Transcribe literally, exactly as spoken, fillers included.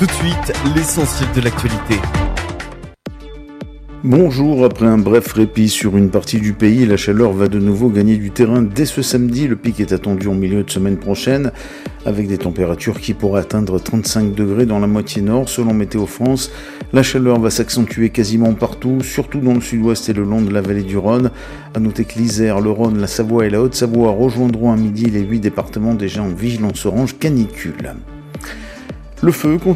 Tout de suite, l'essentiel de l'actualité. Bonjour, après un bref répit sur une partie du pays, la chaleur va de nouveau gagner du terrain dès ce samedi. Le pic est attendu en milieu de semaine prochaine, avec des températures qui pourraient atteindre trente-cinq degrés dans la moitié nord. Selon Météo France, la chaleur va s'accentuer quasiment partout, surtout dans le sud-ouest et le long de la vallée du Rhône. À noter que l'Isère, le Rhône, la Savoie et la Haute-Savoie rejoindront à midi les huit départements déjà en vigilance orange canicule. Le feu continue.